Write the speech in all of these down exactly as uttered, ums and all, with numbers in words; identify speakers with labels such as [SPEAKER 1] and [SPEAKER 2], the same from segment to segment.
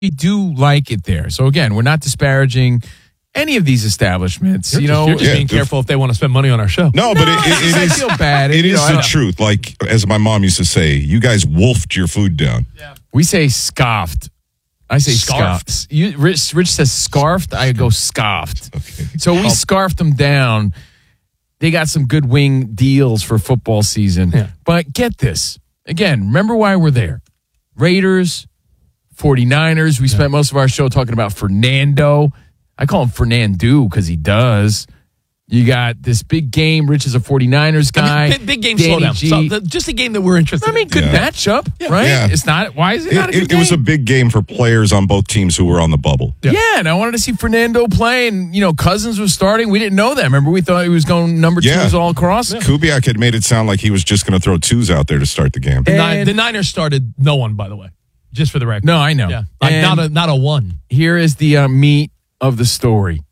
[SPEAKER 1] we do like it there. So again, we're not disparaging any of these establishments.
[SPEAKER 2] You're
[SPEAKER 1] you
[SPEAKER 2] just,
[SPEAKER 1] know,
[SPEAKER 2] you're just
[SPEAKER 3] yeah,
[SPEAKER 2] being
[SPEAKER 3] if,
[SPEAKER 2] careful if they want to spend money on our show.
[SPEAKER 3] No,
[SPEAKER 1] no
[SPEAKER 3] but it, it, it
[SPEAKER 1] I
[SPEAKER 3] is.
[SPEAKER 1] feel bad.
[SPEAKER 3] It
[SPEAKER 1] you
[SPEAKER 3] is
[SPEAKER 1] know,
[SPEAKER 3] the truth. Like as my mom used to say, you guys wolfed your food down.
[SPEAKER 2] Yeah.
[SPEAKER 1] We say scoffed. I say
[SPEAKER 2] Scarfed.
[SPEAKER 1] scoffed. You, Rich, Rich says scarfed. I go scoffed.
[SPEAKER 3] Okay.
[SPEAKER 1] So we scarfed them down. They got some good wing deals for football season.
[SPEAKER 2] Yeah.
[SPEAKER 1] But get this. Again, remember why we're there. Raiders, forty-niners. We yeah. spent most of our show talking about Fernando. I call him Fernando because he does. You got this big game. Rich is a forty-niners guy.
[SPEAKER 2] I mean, big, big game
[SPEAKER 1] Danny
[SPEAKER 2] slowdown.
[SPEAKER 1] G.
[SPEAKER 2] So the, just a game that we're interested
[SPEAKER 1] I mean, good
[SPEAKER 3] Yeah.
[SPEAKER 1] matchup,
[SPEAKER 2] Yeah.
[SPEAKER 1] right?
[SPEAKER 3] Yeah.
[SPEAKER 1] It's not. Why is it,
[SPEAKER 3] It,
[SPEAKER 1] not a good
[SPEAKER 3] it,
[SPEAKER 1] game?
[SPEAKER 3] it was a big game for players on both teams who were on the bubble.
[SPEAKER 1] Yeah. yeah, and I wanted to see Fernando play, and, you know, Cousins was starting. We didn't know that. Remember, we thought he was going number
[SPEAKER 3] Yeah.
[SPEAKER 1] twos all across. Yeah.
[SPEAKER 3] Kubiak had made it sound like he was just going to throw twos out there to start the game.
[SPEAKER 2] The, Nin-
[SPEAKER 1] And-
[SPEAKER 2] the Niners started no one, by the way, just for the record.
[SPEAKER 1] No, I know.
[SPEAKER 2] Yeah, like
[SPEAKER 1] And
[SPEAKER 2] not a not a one.
[SPEAKER 1] here is the uh, meat of the story.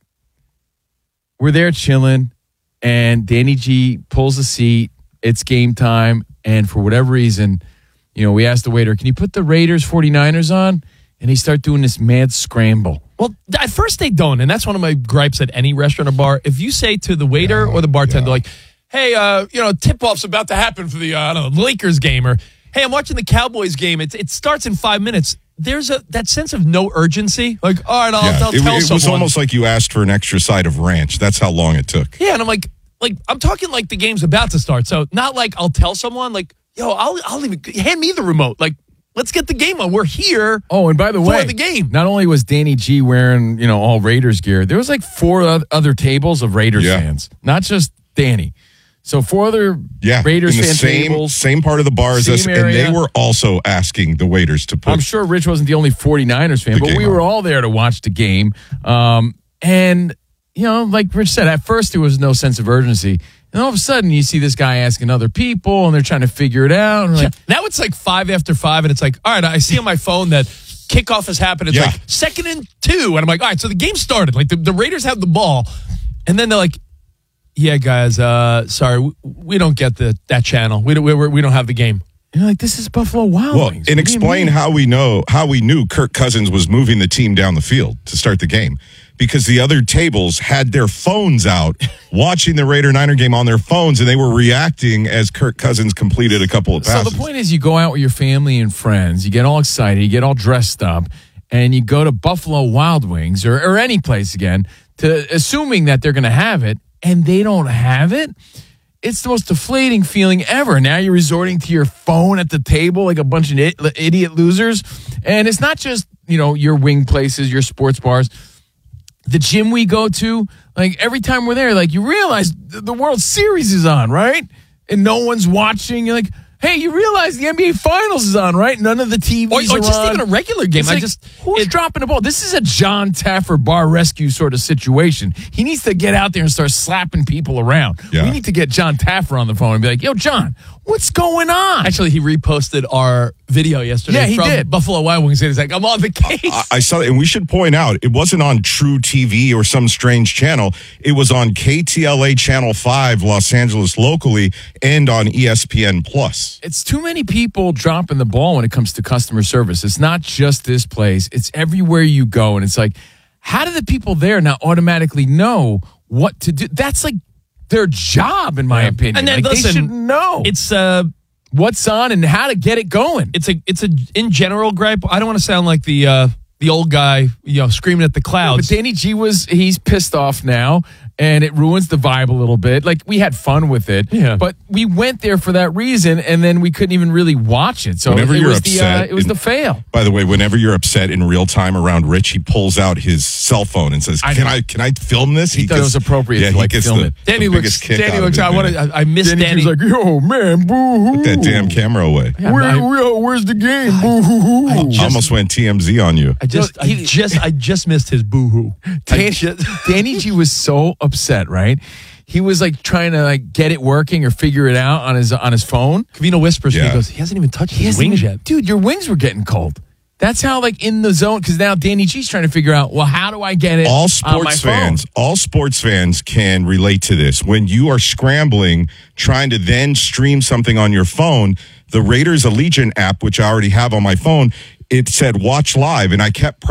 [SPEAKER 1] We're there chilling, and Danny G pulls a seat. It's game time, and for whatever reason, you know, we asked the waiter, can you put the Raiders forty-niners on? And he started doing this mad scramble.
[SPEAKER 2] Well, at first they don't, and that's one of my gripes at any restaurant or bar. If you say to the waiter
[SPEAKER 3] Yeah,
[SPEAKER 2] or the bartender,
[SPEAKER 3] yeah.
[SPEAKER 2] like, hey, uh, you know, tip-off's about to happen for the, uh, I don't know, Lakers game, or, hey, I'm watching the Cowboys game. It, it starts in five minutes. There's a that sense of no urgency. Like, all right, I'll,
[SPEAKER 3] Yeah,
[SPEAKER 2] I'll
[SPEAKER 3] it,
[SPEAKER 2] tell
[SPEAKER 3] it
[SPEAKER 2] someone.
[SPEAKER 3] was almost like you asked for an extra side of ranch. That's how long it took.
[SPEAKER 2] Yeah, and I'm like, like I'm talking like the game's about to start. So not like I'll tell someone, like, yo, I'll, I'll even, hand me the remote. Like, let's get the game on. We're here.
[SPEAKER 1] Oh, and by the
[SPEAKER 2] For
[SPEAKER 1] way,
[SPEAKER 2] the game.
[SPEAKER 1] not only was Danny G wearing, you know, all Raiders gear, there was like four oth- other tables of Raiders
[SPEAKER 3] Yeah.
[SPEAKER 1] fans, not just Danny. So four other
[SPEAKER 3] Yeah,
[SPEAKER 1] Raiders
[SPEAKER 3] in the
[SPEAKER 1] fan
[SPEAKER 3] same
[SPEAKER 1] tables.
[SPEAKER 3] same part of the bar as
[SPEAKER 1] same
[SPEAKER 3] us, and
[SPEAKER 1] area.
[SPEAKER 3] they were also asking the waiters to put.
[SPEAKER 1] I'm sure Rich wasn't the only forty-niners fan,
[SPEAKER 3] The
[SPEAKER 1] but
[SPEAKER 3] game
[SPEAKER 1] we
[SPEAKER 3] on.
[SPEAKER 1] were all there to watch the game. Um, and, you know, like Rich said, at first there was no sense of urgency. And all of a sudden you see this guy asking other people, and they're trying to figure it out. And we're like,
[SPEAKER 2] Now it's like five after five, and it's like, all right, I see on my phone that kickoff has happened. It's
[SPEAKER 3] Yeah.
[SPEAKER 2] like second and two. And I'm like, all right, so the game started. Like the, the Raiders have the ball. And then they're like, yeah, guys, uh, sorry, we, we don't get the that channel. We don't, we, we don't have the game.
[SPEAKER 1] you're like, this is Buffalo Wild
[SPEAKER 3] well,
[SPEAKER 1] Wings.
[SPEAKER 3] and
[SPEAKER 1] What do you
[SPEAKER 3] explain
[SPEAKER 1] mean?
[SPEAKER 3] how we know how we knew Kirk Cousins was moving the team down the field to start the game, because the other tables had their phones out, watching the Raider Niner game on their phones, and they were reacting as Kirk Cousins completed a couple of
[SPEAKER 1] So
[SPEAKER 3] passes.
[SPEAKER 1] the point is, you go out with your family and friends, you get all excited, you get all dressed up, and you go to Buffalo Wild Wings or, or any place again, to assuming that they're going to have it, and they don't have it. It's the most deflating feeling ever. Now you're resorting to your phone at the table like a bunch of i- idiot losers. And it's not just, you know, your wing places, your sports bars. The gym we go to, like every time we're there, like you realize th- the World Series is on, right? And no one's watching. You're like, hey, you realize the N B A Finals is on, right? None of the T Vs
[SPEAKER 2] Or, or
[SPEAKER 1] are
[SPEAKER 2] just
[SPEAKER 1] on.
[SPEAKER 2] even a regular game.
[SPEAKER 1] It's
[SPEAKER 2] I
[SPEAKER 1] like,
[SPEAKER 2] just,
[SPEAKER 1] who's
[SPEAKER 2] it-
[SPEAKER 1] dropping the ball? This is a John Taffer bar rescue sort of situation. He needs to get out there and start slapping people around.
[SPEAKER 3] Yeah.
[SPEAKER 1] We need to get John Taffer on the phone and be like, yo, John, what's going on?
[SPEAKER 2] Actually, he reposted our video yesterday
[SPEAKER 1] Yeah, he
[SPEAKER 2] from
[SPEAKER 1] did.
[SPEAKER 2] Buffalo Wild Wings. He's like, I'm on the case.
[SPEAKER 3] I, I saw it, and we should point out it wasn't on True T V or some strange channel. It was on K T L A Channel five, Los Angeles locally, and on E S P N Plus.
[SPEAKER 1] It's too many people dropping the ball when it comes to customer service. It's not just this place. It's everywhere you go. And it's like, how do the people there not automatically know what to do? That's like their job, in my
[SPEAKER 2] Yeah.
[SPEAKER 1] opinion.
[SPEAKER 2] And then,
[SPEAKER 1] like,
[SPEAKER 2] listen,
[SPEAKER 1] they should know
[SPEAKER 2] It's uh,
[SPEAKER 1] what's on and how to get it going.
[SPEAKER 2] it's a it's a in general gripe. I don't want to sound like the uh, the old guy, you know, screaming at the
[SPEAKER 1] But
[SPEAKER 2] clouds.
[SPEAKER 1] Danny G was, he's pissed off now, and it ruins the vibe a little bit. Like, we had fun with it,
[SPEAKER 2] Yeah.
[SPEAKER 1] but we went there for that reason, and then we couldn't even really watch it. So
[SPEAKER 3] Whenever
[SPEAKER 1] it
[SPEAKER 3] you're
[SPEAKER 1] was the uh,
[SPEAKER 3] upset
[SPEAKER 1] it was
[SPEAKER 3] in-
[SPEAKER 1] the fail.
[SPEAKER 3] By the way, whenever you're upset in real time around Rich, he pulls out his cell phone and says,
[SPEAKER 1] I
[SPEAKER 3] "Can
[SPEAKER 1] know.
[SPEAKER 3] I can I film this?"
[SPEAKER 1] He thought it was appropriate
[SPEAKER 3] Yeah,
[SPEAKER 1] to,
[SPEAKER 3] he
[SPEAKER 1] like,
[SPEAKER 3] gets
[SPEAKER 1] film
[SPEAKER 3] the,
[SPEAKER 1] it.
[SPEAKER 2] Danny
[SPEAKER 3] the
[SPEAKER 2] looks.
[SPEAKER 3] biggest kick
[SPEAKER 2] Danny
[SPEAKER 3] out
[SPEAKER 2] looks.
[SPEAKER 3] of
[SPEAKER 2] I
[SPEAKER 3] it,
[SPEAKER 2] want
[SPEAKER 3] man.
[SPEAKER 2] to. I, I miss
[SPEAKER 1] Danny,
[SPEAKER 2] Danny.
[SPEAKER 1] G's like, yo, man, boo-hoo.
[SPEAKER 3] Put that damn camera away.
[SPEAKER 2] Yeah,
[SPEAKER 1] Where,
[SPEAKER 2] I-
[SPEAKER 1] where- where's the game? Boo-hoo-hoo.
[SPEAKER 3] I almost went T M Z on you.
[SPEAKER 2] I just,
[SPEAKER 1] No, he-
[SPEAKER 2] I just, I just missed his boohoo. I
[SPEAKER 1] Dan-
[SPEAKER 2] just-
[SPEAKER 1] Danny G was so upset, right? He was like trying to like get it working or figure it out on his on his phone.
[SPEAKER 2] Cavino whispers to me,
[SPEAKER 3] Yeah.
[SPEAKER 2] he goes, he hasn't even touched
[SPEAKER 1] He
[SPEAKER 2] his
[SPEAKER 1] hasn't
[SPEAKER 2] wings
[SPEAKER 1] even-
[SPEAKER 2] yet.
[SPEAKER 1] Dude, your wings were getting cold. That's how like in the zone, because now Danny G's trying to figure out, well, how do I get it
[SPEAKER 3] All
[SPEAKER 1] on my
[SPEAKER 3] sports
[SPEAKER 1] phone?
[SPEAKER 3] fans, all sports fans can relate to this. When you are scrambling, trying to then stream something on your phone, the Raiders Allegiant app, which I already have on my phone, it said watch live, and I kept